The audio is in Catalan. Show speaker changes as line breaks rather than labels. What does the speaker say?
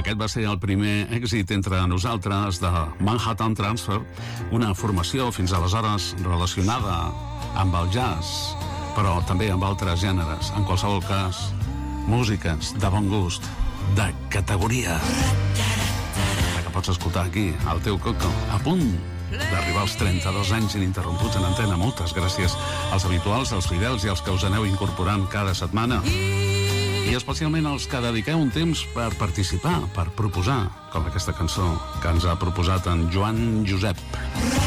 Aquest va ser el primer èxit entre nosaltres de Manhattan Transfer, una formació fins aleshores relacionada amb el jazz, però també amb altres gèneres. En qualsevol cas, músiques de bon gust, de categoria, la que pots escoltar aquí, al teu coco, a punt d'arribar als 32 anys ininterromputs en antena. Moltes gràcies als habituals, als fidels i als que us aneu incorporant cada setmana. I especialment els que dediqueu un temps per participar, per proposar, com aquesta cançó que ens ha proposat en Joan Josep.